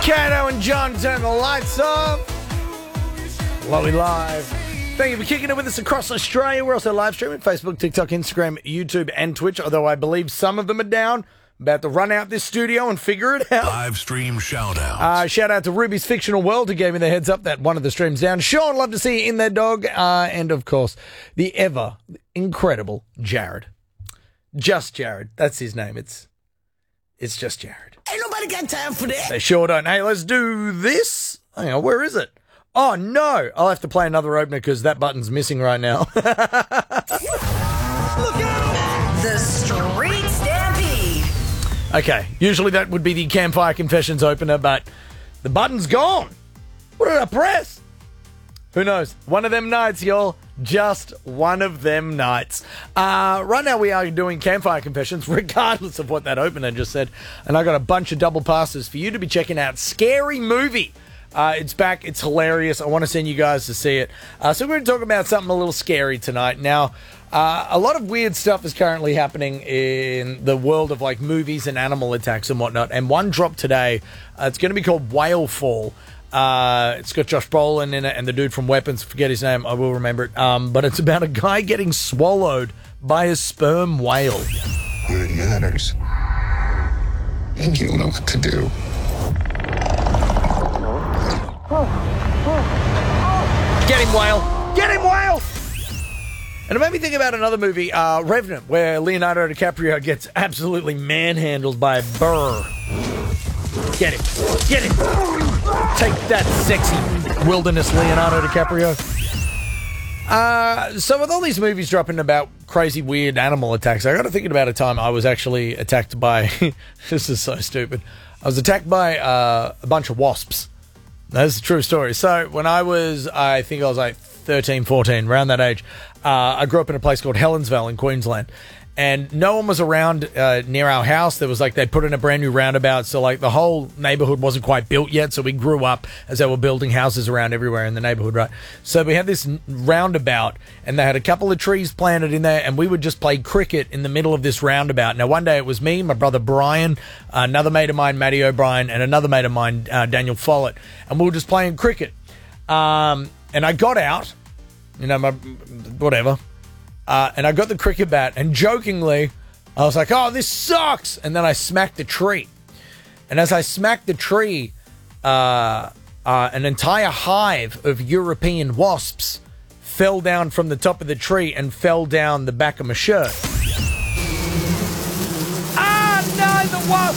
Kato and John turn the lights off. Lowy Live. Thank you for kicking it with us across Australia. We're also live streaming Facebook, TikTok, Instagram, YouTube, and Twitch, although I believe some of them are down. About to run out this studio and figure it out. Live stream shout-outs. Shout out to Ruby's Fictional World who gave me the heads up that one of the streams down. Sean, love to see you in there, dog. And, of course, the ever incredible Jared. Just Jared. That's his name. It's just Jared. Ain't nobody got time for that. They sure don't. Hey, let's do this. Hang on, where is it? Oh, no. I'll have to play another opener because that button's missing right now. Look out! The Street Stampede. Okay, usually that would be the Campfire Confessions opener, but the button's gone. What did I press? Who knows? One of them nights, y'all. Just one of them nights. Right now we are doing Campfire Confessions, regardless of what that opener just said. And I got a bunch of double passes for you to be checking out. Scary Movie. It's back. It's hilarious. I want to send you guys to see it. So we're going to talk about something a little scary tonight. Now, a lot of weird stuff is currently happening in the world of like movies and animal attacks and whatnot. And one dropped today. It's going to be called Whale Fall. It's got Josh Brolin in it and the dude from Weapons. Forget his name. I will remember it. But it's about a guy getting swallowed by a sperm whale. It matters. And you'll know what to do. Get him, whale! Get him, whale! And it made me think about another movie, Revenant, where Leonardo DiCaprio gets absolutely manhandled by a burr. Get him. Get him. Take that, sexy wilderness Leonardo DiCaprio. So with all these movies dropping about crazy, weird animal attacks, I got to thinking about a time I was actually attacked by... This is so stupid. I was attacked by a bunch of wasps. That's a true story. So when I think I was like 13, 14, around that age, I grew up in a place called Helensvale in Queensland. And no one was around near our house. There was like, they put in a brand new roundabout. So like the whole neighborhood wasn't quite built yet. So we grew up as they were building houses around everywhere in the neighborhood, right? So we had this roundabout and they had a couple of trees planted in there and we would just play cricket in the middle of this roundabout. Now one day it was me, my brother Brian, another mate of mine, Matty O'Brien, and another mate of mine, Daniel Follett. And we were just playing cricket. And I got out, whatever. And I got the cricket bat, and jokingly, I was like, oh, this sucks! And then I smacked a tree. And as I smacked the tree, an entire hive of European wasps fell down from the top of the tree and fell down the back of my shirt. Ah, no, the wasp!